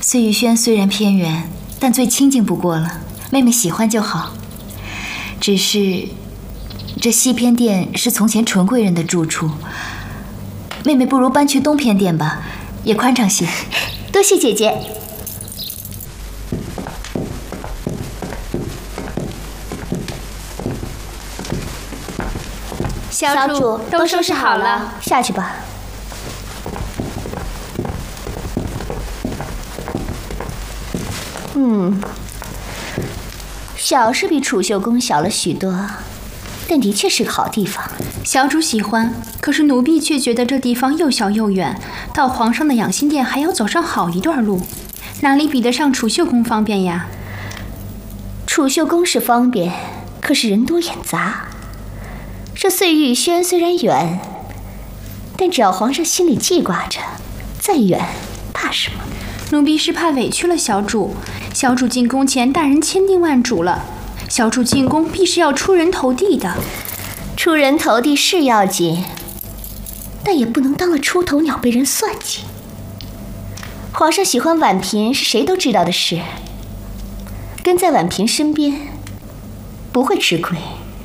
碎玉轩虽然偏远，但最清静不过了，妹妹喜欢就好。只是这西偏殿是从前纯贵人的住处，妹妹不如搬去东偏殿吧，也宽敞些。 多谢姐姐。 小主都收拾好了， 下去吧。小是比储秀宫小了许多，但的确是个好地方。 小主喜欢，可是奴婢却觉得这地方又小又远，到皇上的养心殿还要走上好一段路，哪里比得上储秀宫方便呀？ 储秀宫是方便，可是人多眼杂。这碎玉轩虽然远，但只要皇上心里记挂着，再远怕什么？ 奴婢是怕委屈了小主。小主进宫前，大人千叮万嘱了，小主进宫必是要出人头地的。 出人头地是要紧，但也不能当了出头鸟被人算计。皇上喜欢婉嫔是谁都知道的事，跟在婉嫔身边不会吃亏。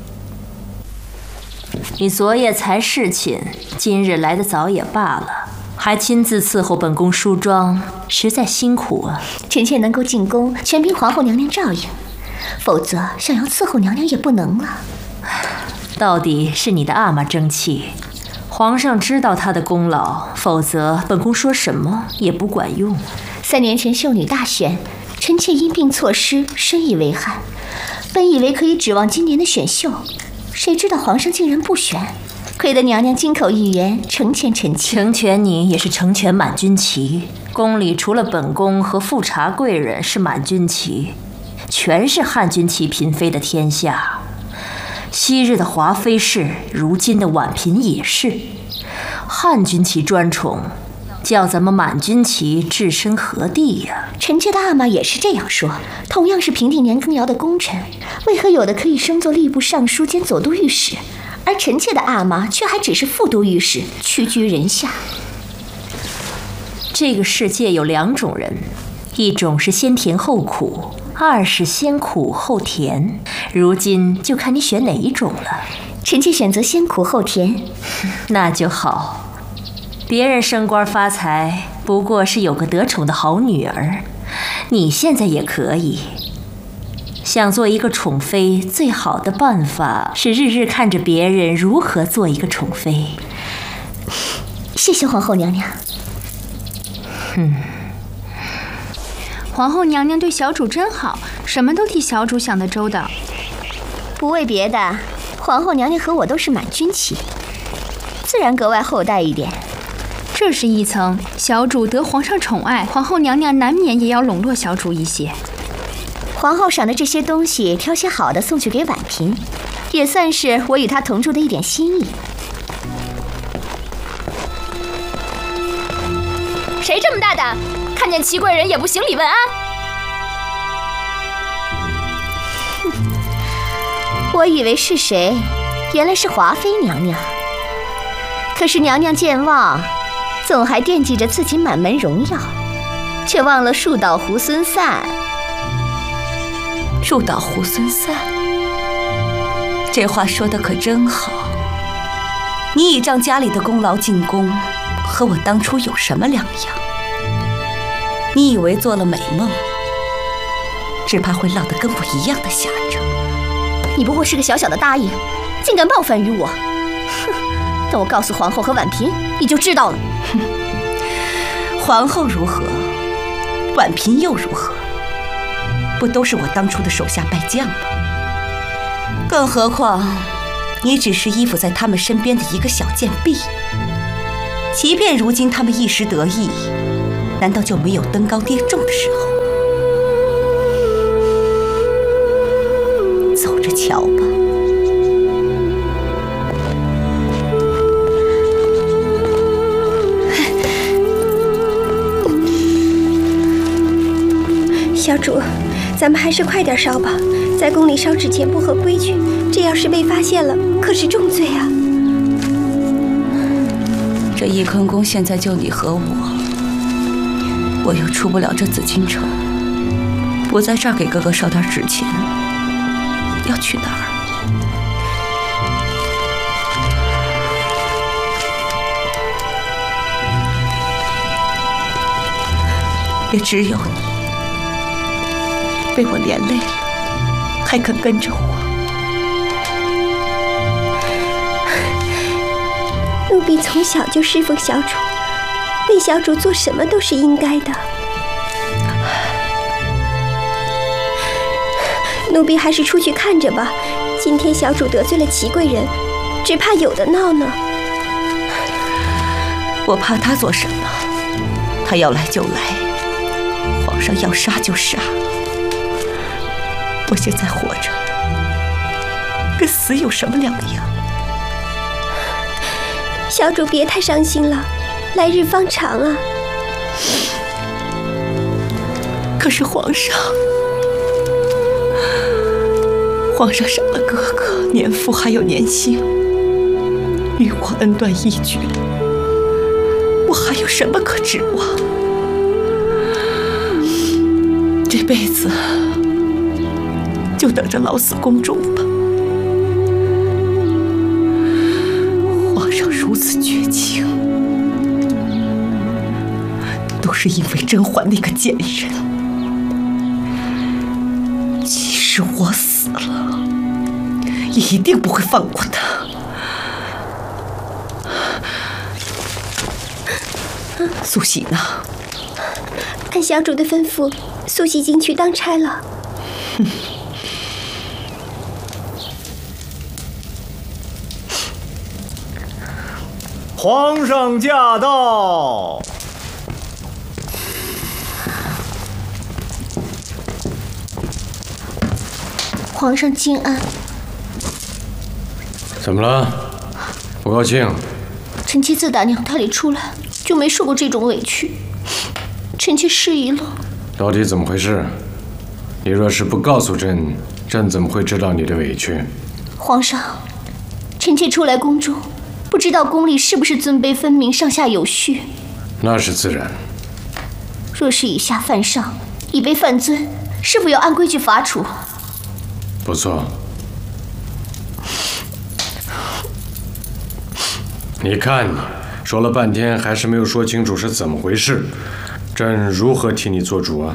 你昨夜才侍寝，今日来得早也罢了，还亲自伺候本宫梳妆，实在辛苦啊。 臣妾能够进宫，全凭皇后娘娘照应，否则想要伺候娘娘也不能了。 到底是你的阿玛争气，皇上知道她的功劳，否则本宫说什么也不管用。 3年前秀女大选，臣妾因病错失，深以为憾。本以为可以指望今年的选秀，谁知道皇上竟然不选，亏得娘娘金口玉言，成全臣妾。 成全你也是成全满军旗。宫里除了本宫和富察贵人是满军旗，全是汉军旗嫔妃的天下。昔日的华妃氏，如今的婉嫔也是。汉军旗专宠，叫咱们满军旗置身何地呀？ 臣妾的阿玛也是这样说。同样是平定年羹尧的功臣，为何有的可以升做吏部尚书兼左都御史，而臣妾的阿玛却还只是副都御史，屈居人下？ 这个世界有2种人，一种是先甜后苦，二是先苦后甜。如今就看你选哪一种了。 臣妾选择先苦后甜。 那就好。别人升官发财，不过是有个得宠的好女儿，你现在也可以。想做一个宠妃，最好的办法是日日看着别人如何做一个宠妃。 谢谢皇后娘娘。 皇后娘娘对小主真好，什么都替小主想得周到。 不为别的，皇后娘娘和我都是满军旗，自然格外厚待一点。 这是一层，小主得皇上宠爱，皇后娘娘难免也要笼络小主一些。 皇后赏的这些东西，挑些好的送去给婉嫔，也算是我与她同住的一点心意。 谁这么大胆，看见齐贵人也不行礼问安？ 我以为是谁，原来是华妃娘娘。可是娘娘健忘，总还惦记着自己满门荣耀，却忘了树倒猢狲散。 树倒猢狲散，这话说得可真好。你倚仗家里的功劳进宫，和我当初有什么两样？你以为做了美梦，只怕会落得跟我一样的下场。 你不过是个小小的答应，竟敢冒犯于我！哼，等我告诉皇后和婉嫔，你就知道了。 哼，皇后如何，婉嫔又如何？不都是我当初的手下败将吗？更何况，你只是依附在他们身边的一个小贱婢。即便如今他们一时得意，难道就没有登高跌重的时候？走着瞧吧。 小主，咱们还是快点烧吧，在宫里烧纸钱不合规矩，这要是被发现了，可是重罪啊。这翊坤宫现在就你和我我又出不了这紫禁城，不在这儿给哥哥烧点纸钱，要去哪儿？也只有你被我连累了，还肯跟着我。 奴婢从小就侍奉小主，为小主做什么都是应该的。奴婢还是出去看着吧。今天小主得罪了祺贵人，只怕有的闹呢。 我怕他做什么？他要来就来，皇上要杀就杀。我现在活着，跟死有什么两样？ 小主别太伤心了，来日方长啊。 可是皇上杀了哥哥，年父还有年幸，与我恩断义绝，我还有什么可指望？这辈子就等着老死宫中吧。皇上如此绝情，都是因为甄嬛那个贱人。即使我死了，也一定不会放过他。素喜呢？ 按小主的吩咐，素喜进去当差了。 皇上驾到！ 皇上静安。 怎么了？不高兴？ 臣妾自打娘胎里出来，就没受过这种委屈。臣妾失仪了。 到底怎么回事？你若是不告诉朕，朕怎么会知道你的委屈？ 皇上，臣妾初来宫中，不知道宫里是不是尊卑分明、上下有序。 那是自然。 若是以下犯上，以卑犯尊，是否要按规矩罚处？ 不错。你看你说了半天，还是没有说清楚是怎么回事，朕如何替你做主啊？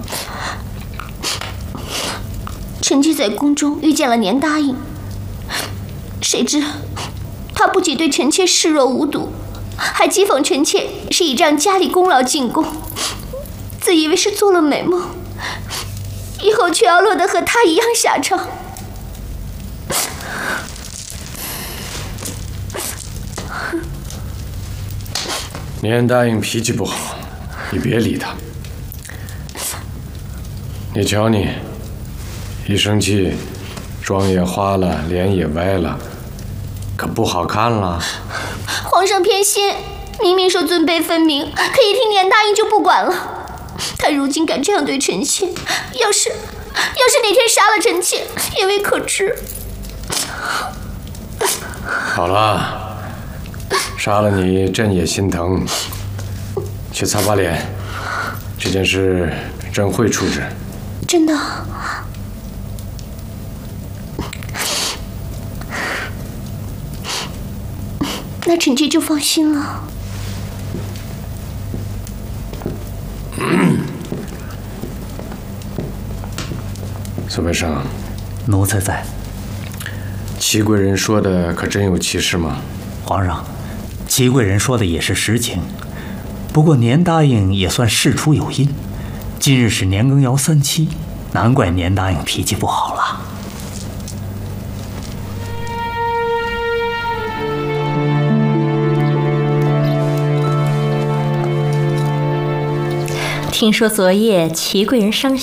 臣妾在宫中遇见了年答应，谁知他不仅对臣妾视若无睹，还讥讽臣妾是倚仗家里功劳进宫，自以为是做了美梦，以后却要落得和他一样下场。 年答应脾气不好，你别理他。你瞧你，一生气，妆也花了，脸也歪了，可不好看了。 皇上偏心，明明说尊卑分明，可一听年答应就不管了。他如今敢这样对臣妾，要是哪天杀了臣妾，也未可知。 好了。杀了你，朕也心疼。去擦把脸，这件事朕会处置。 真的？那臣妾就放心了。 孙培生， 奴才在。 祺贵人说的可真有其事吗？ 皇上，祺贵人说的也是实情，不过年答应也算事出有因。今日是年羹尧3期，难怪年答应脾气不好了。 听说昨夜祺贵人伤